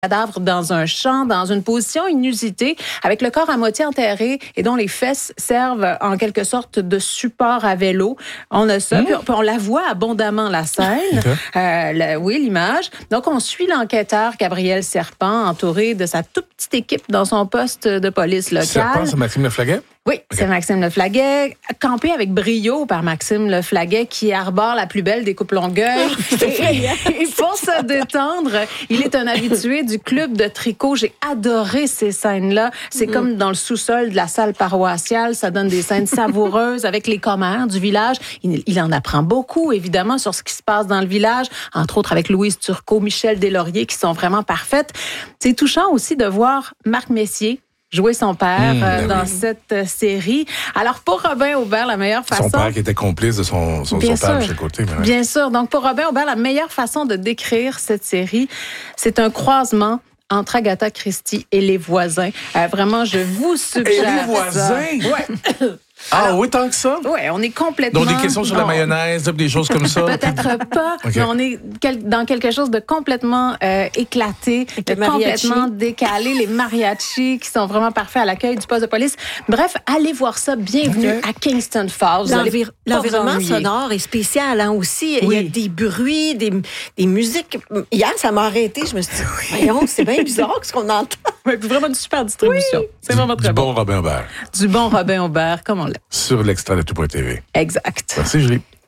cadavre dans un champ, dans une position inusitée, avec le corps à moitié enterré et dont les fesses servent en quelque sorte de support à vélo. On a ça, puis on la voit abondamment, la scène. Oui, l'image. Donc, on suit l'enquêteur Gabriel Serpent, entouré de sa toute petite équipe dans son poste de police locale. Serpent, c'est Maxime Leflaguet? Oui, c'est Maxime Leflaguet, campé avec brio par Maxime Leflaguet, qui arbore la plus belle des coupes Longueuil. Et pour se détendre, il est un habitué du club de tricot. J'ai adoré ces scènes-là. C'est comme dans le sous-sol de la salle paroissiale. Ça donne des scènes savoureuses avec les commères du village. Il en apprend beaucoup, évidemment, sur ce qui se passe dans le village, entre autres avec Louise Turcot, Michel Deslauriers, qui sont vraiment parfaites. C'est touchant aussi de voir Marc Messier jouer son père dans cette série. Alors, pour Robin Aubert, la meilleure façon... Son père qui était complice de son père de chaque côté. Ouais. Bien sûr. Donc, pour Robin Aubert, la meilleure façon de décrire cette série, c'est un croisement entre Agatha Christie et Les Voisins. Vraiment, je vous suggère Et Les Voisins? Ouais. Alors, oui, tant que ça? Oui, on est complètement... Donc, des questions sur la mayonnaise, des choses comme ça? Peut-être pas, mais on est dans quelque chose de complètement éclaté, de complètement décalé. Les mariachis qui sont vraiment parfaits à l'accueil du poste de police. Bref, allez voir ça. Bienvenue à Kingston Falls. L'environnement sonore est spécial aussi. Oui. Il y a des bruits, des musiques. Hier, ça m'a arrêté. Je me suis dit, voyons, c'est bien bizarre ce qu'on entend. Oui, puis vraiment une super distribution. Oui. C'est vraiment très bon. Du bon Robin Aubert. Du bon Robin Aubert, comme on l'a. Sur l'extra de tout.tv. Exact. Merci, Julie.